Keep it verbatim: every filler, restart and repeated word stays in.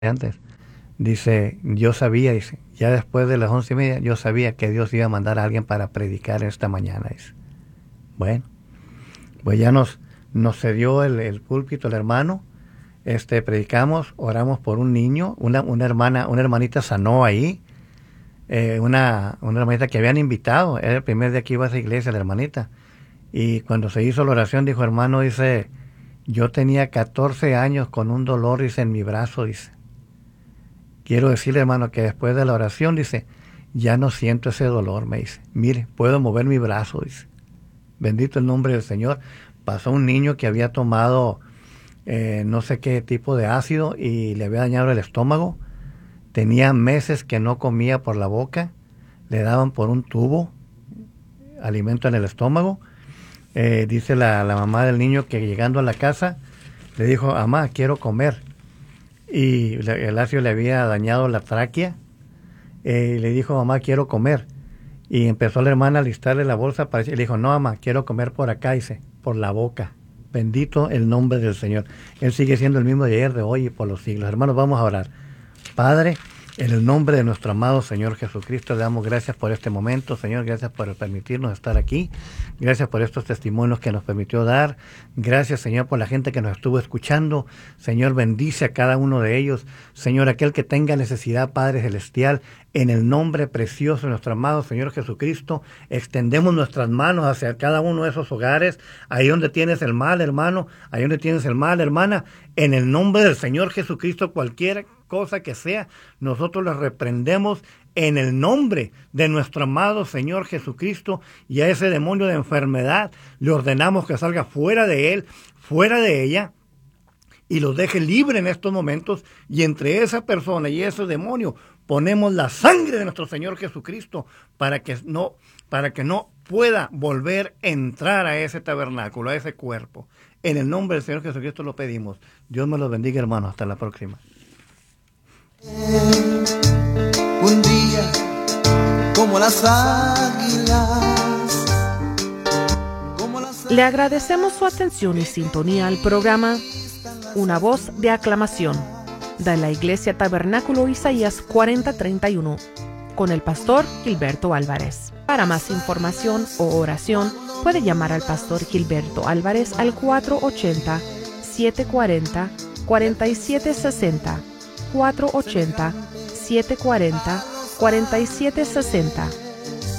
antes. Dice, yo sabía, dice, ya después de las once y media, yo sabía que Dios iba a mandar a alguien para predicar esta mañana. Dice. Bueno, pues ya nos, nos cedió el, el púlpito el hermano, este, predicamos, oramos por un niño, una, una hermana, una hermanita sanó ahí, eh, una, una hermanita que habían invitado, era el primer día que iba a esa iglesia, la hermanita, y cuando se hizo la oración, dijo, hermano, dice, yo tenía catorce años con un dolor, dice, en mi brazo, dice. Quiero decirle, hermano, que después de la oración, dice, ya no siento ese dolor, me dice. Mire, puedo mover mi brazo, dice. Bendito el nombre del Señor. Pasó un niño que había tomado eh, no sé qué tipo de ácido y le había dañado el estómago. Tenía meses que no comía por la boca. Le daban por un tubo alimento en el estómago. Eh, dice la, la mamá del niño que llegando a la casa le dijo, mamá, quiero comer. Y el ácido le había dañado la tráquea. Eh, y le dijo, mamá, quiero comer. Y empezó la hermana a listarle la bolsa para decir, le dijo, no, mamá, quiero comer por acá, dice, por la boca. Bendito el nombre del Señor. Él sigue siendo el mismo de ayer, de hoy y por los siglos. Hermanos, vamos a orar. Padre, en el nombre de nuestro amado Señor Jesucristo, le damos gracias por este momento, Señor, gracias por permitirnos estar aquí, gracias por estos testimonios que nos permitió dar, gracias, Señor, por la gente que nos estuvo escuchando, Señor, bendice a cada uno de ellos, Señor, aquel que tenga necesidad, Padre Celestial, en el nombre precioso de nuestro amado Señor Jesucristo, extendemos nuestras manos hacia cada uno de esos hogares, ahí donde tienes el mal, hermano, ahí donde tienes el mal, hermana, en el nombre del Señor Jesucristo, cualquier cosa que sea, nosotros les reprendemos en el nombre de nuestro amado Señor Jesucristo, y a ese demonio de enfermedad le ordenamos que salga fuera de él, fuera de ella, y los deje libre en estos momentos, y entre esa persona y ese demonio ponemos la sangre de nuestro Señor Jesucristo para que no, para que no pueda volver a entrar a ese tabernáculo, a ese cuerpo. En el nombre del Señor Jesucristo lo pedimos. Dios me los bendiga, hermanos. Hasta la próxima. Un día como las águilas, como las águilas. Le agradecemos su atención y sintonía al programa Una Voz de Aclamación de la Iglesia Tabernáculo Isaías cuarenta treinta y uno con el pastor Gilberto Álvarez. Para más información o oración puede llamar al pastor Gilberto Álvarez al cuatro ochenta, siete cuarenta, cuarenta y siete sesenta, cuatro ochenta, siete cuarenta, cuarenta y siete sesenta.